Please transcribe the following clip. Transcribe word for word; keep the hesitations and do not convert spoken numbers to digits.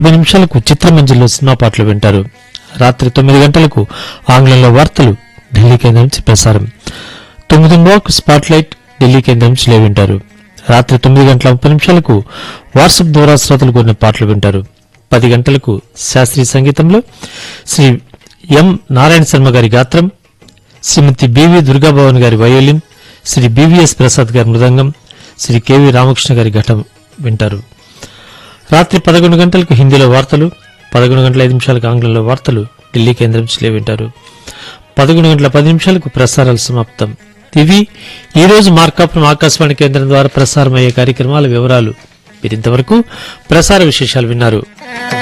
ఇరవై నిమిషాలకు చిత్రమంజరిలో సినిమా పాటలు వింటారు. రాత్రి తొమ్మిది గంటలకు ఆంగ్లంలో వార్తలు ఢిల్లీ కేంద్రం నుంచి ప్రసారం. తొమ్మిది మూవకు స్పాట్ లైట్ ఢిల్లీ కేంద్రం నుంచి లే వింటారు. రాత్రి తొమ్మిది గంటల ముప్పై నిమిషాలకు వాట్సాప్ ద్వారా శ్రోతలు కొన్ని పాటలు వింటారు. పది గంటలకు శాస్త్రీయ సంగీతంలో శ్రీ ఎం నారాయణ శర్మ గారి గాత్రం, శ్రీమతి బివి దుర్గాభవన్ గారి వయోలిన్, శ్రీ బివిఎస్ ప్రసాద్ గారి మృదంగం, శ్రీ కెవి రామకృష్ణ గారి ఘటం వింటారు. రాత్రి పదకొండు గంటలకు హిందీలో వార్తలు, పదకొండు గంటల ఐదు నిమిషాలకు ఆంగ్లంలో వార్తలు ఢిల్లీ కేంద్రం నుంచి వింటారు. పదకొండు గంటల పది నిమిషాలకు ప్రసారాలు సమాప్తం. ఇవి ఈ రోజు మార్కాపురం ఆకాశవాణి కేంద్రం ద్వారా ప్రసారమయ్యే కార్యక్రమాల వివరాలు. మీరింతవరకు ప్రసార విశేషాలు విన్నారు.